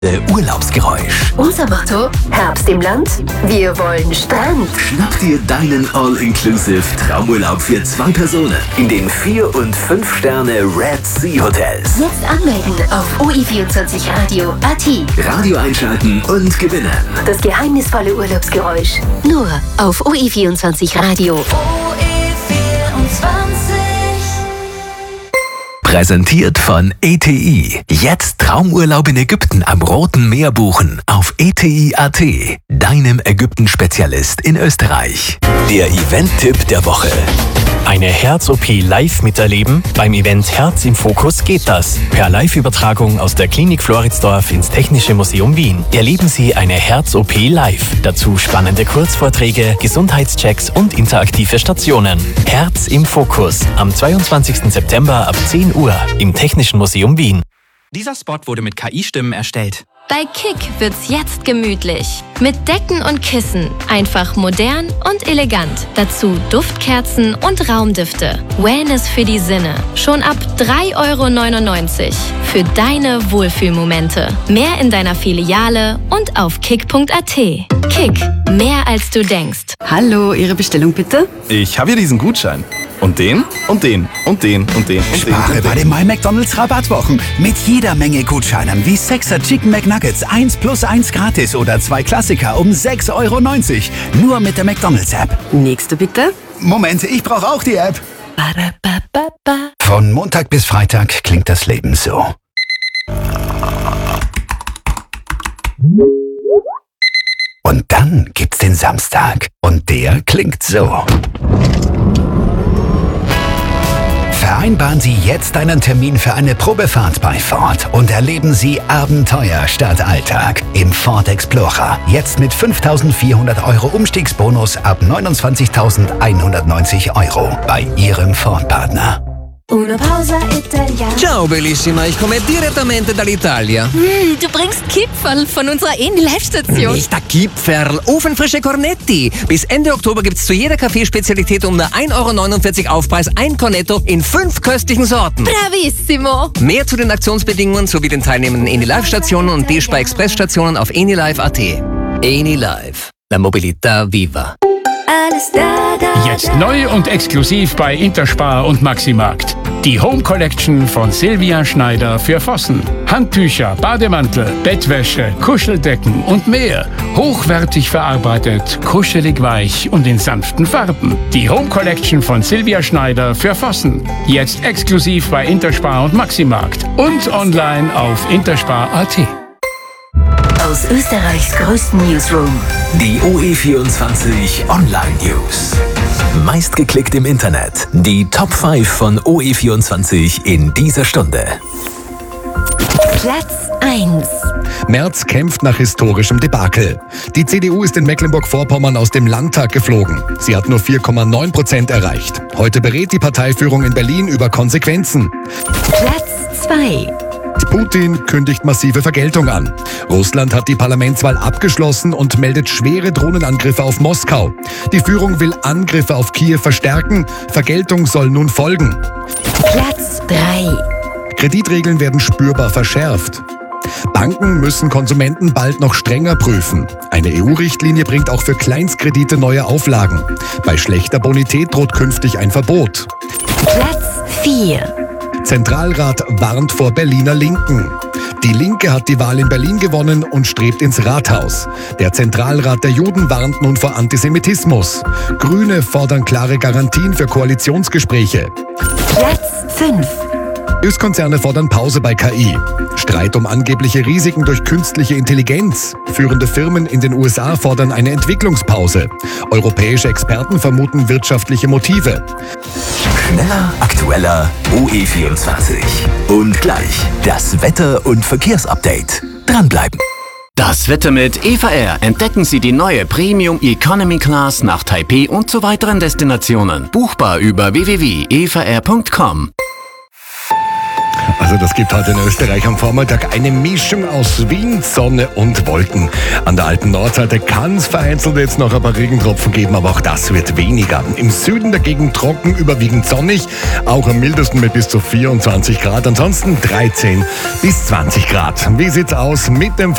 Urlaubsgeräusch. Unser Motto: Herbst im Land, wir wollen Strand. Schnapp dir deinen All-Inclusive Traumurlaub für 2 Personen in den 4- und 5-Sterne Red Sea Hotels. Jetzt anmelden auf OE24radio.at. Radio einschalten und gewinnen. Das geheimnisvolle Urlaubsgeräusch. Nur auf OE24 Radio. OE24. Präsentiert von ETI. Jetzt Traumurlaub in Ägypten am Roten Meer buchen auf ETI.at, deinem Ägypten-Spezialist in Österreich. Der Event-Tipp der Woche. Eine Herz-OP live miterleben? Beim Event Herz im Fokus geht das. Per Live-Übertragung aus der Klinik Floridsdorf ins Technische Museum Wien erleben Sie eine Herz-OP live. Dazu spannende Kurzvorträge, Gesundheitschecks und interaktive Stationen. Herz im Fokus am 22. September ab 10 Uhr im Technischen Museum Wien. Dieser Spot wurde mit KI-Stimmen erstellt. Bei Kick wird's jetzt gemütlich. Mit Decken und Kissen. Einfach modern und elegant. Dazu Duftkerzen und Raumdüfte. Wellness für die Sinne. Schon ab 3,99 € für deine Wohlfühlmomente. Mehr in deiner Filiale und auf kick.at. Kick. Mehr als du denkst. Hallo, Ihre Bestellung bitte? Ich habe hier diesen Gutschein. Und den, und den, und den, und den, und Spare den. bei den My McDonald's Rabattwochen. Mit jeder Menge Gutscheinen wie 6er Chicken McNuggets 1+1 gratis oder 2 Klassiker um 6,90 €. Nur mit der McDonald's App. Nächste bitte. Moment, ich brauche auch die App. Ba-da-ba-ba-ba. Von Montag bis Freitag klingt das Leben so. Und dann gibt's den Samstag. Und der klingt so. Vereinbaren Sie jetzt einen Termin für eine Probefahrt bei Ford und erleben Sie Abenteuer statt Alltag im Ford Explorer. Jetzt mit 5.400 € Umstiegsbonus ab 29.190 € bei Ihrem Ford-Partner. Una pausa italiana. Ciao bellissima, ich komme direttamente dall'Italia. Du bringst Kipferl von unserer Eni-Live-Station. Nicht der Kipferl, ofenfrische Cornetti. Bis Ende Oktober gibt's zu jeder Kaffeespezialität um nur 1,49 € Aufpreis ein Cornetto in 5 köstlichen Sorten. Bravissimo. Mehr zu den Aktionsbedingungen sowie den teilnehmenden Eni-Live-Stationen und D-Spar Express-Stationen auf enilive.at. Eni-Live, la mobilità viva. Alles da, da, Jetzt neu und exklusiv bei Interspar und Maximarkt. Die Home Collection von Silvia Schneider für Vossen. Handtücher, Bademantel, Bettwäsche, Kuscheldecken und mehr. Hochwertig verarbeitet, kuschelig weich und in sanften Farben. Die Home Collection von Silvia Schneider für Vossen. Jetzt exklusiv bei Interspar und Maximarkt. Und online auf interspar.at. Aus Österreichs größten Newsroom. Die OE24 Online News. Meistgeklickt im Internet. Die Top 5 von OE24 in dieser Stunde. Platz 1. Merz kämpft nach historischem Debakel. Die CDU ist in Mecklenburg-Vorpommern aus dem Landtag geflogen. Sie hat nur 4,9% erreicht. Heute berät die Parteiführung in Berlin über Konsequenzen. Platz 2. Putin kündigt massive Vergeltung an. Russland hat die Parlamentswahl abgeschlossen und meldet schwere Drohnenangriffe auf Moskau. Die Führung will Angriffe auf Kiew verstärken. Vergeltung soll nun folgen. Platz 3. Kreditregeln werden spürbar verschärft. Banken müssen Konsumenten bald noch strenger prüfen. Eine EU-Richtlinie bringt auch für Kleinstkredite neue Auflagen. Bei schlechter Bonität droht künftig ein Verbot. Platz 4. Zentralrat warnt vor Berliner Linken. Die Linke hat die Wahl in Berlin gewonnen und strebt ins Rathaus. Der Zentralrat der Juden warnt nun vor Antisemitismus. Grüne fordern klare Garantien für Koalitionsgespräche. Platz 5. US-Konzerne fordern Pause bei KI. Streit um angebliche Risiken durch künstliche Intelligenz. Führende Firmen in den USA fordern eine Entwicklungspause. Europäische Experten vermuten wirtschaftliche Motive. Schneller, aktueller, OE24. Und gleich das Wetter- und Verkehrsupdate. Dranbleiben. Das Wetter mit Eva Air. Entdecken Sie die neue Premium Economy Class nach Taipei und zu weiteren Destinationen. Buchbar über www.evaair.com. Also das gibt heute in Österreich am Vormittag eine Mischung aus Wind, Sonne und Wolken. An der alten Nordseite kann es vereinzelt jetzt noch ein paar Regentropfen geben, aber auch das wird weniger. Im Süden dagegen trocken, überwiegend sonnig, auch am mildesten mit bis zu 24 Grad, ansonsten 13 bis 20 Grad. Wie sieht's aus mit dem